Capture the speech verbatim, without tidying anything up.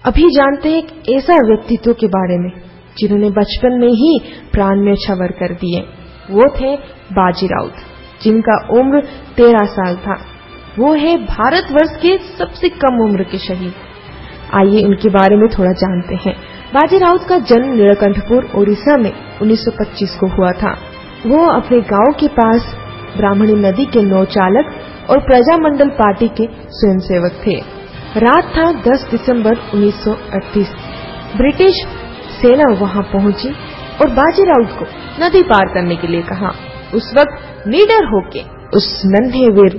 अभी जानते हैं एक ऐसा व्यक्तित्व के बारे में जिन्होंने बचपन में ही प्राण में छवर कर दिए। वो थे बाजी राउत, जिनका उम्र तेरह साल था। वो है भारतवर्ष के सबसे कम उम्र के शहीद। आइए उनके बारे में थोड़ा जानते हैं। बाजी राउत का जन्म नीलकंठपुर, ओडिशा में उन्नीस सौ पच्चीस को हुआ था। वो अपने गांव के पास ब्राह्मणी नदी के नौचालक और प्रजामंडल पार्टी के स्वयंसेवक थे। रात था दस दिसंबर उन्नीस सौ अड़तीस। ब्रिटिश सेना वहां पहुंची और बाजी राउत को नदी पार करने के लिए कहा। उस वक्त निडर होके उस नन्हे वीर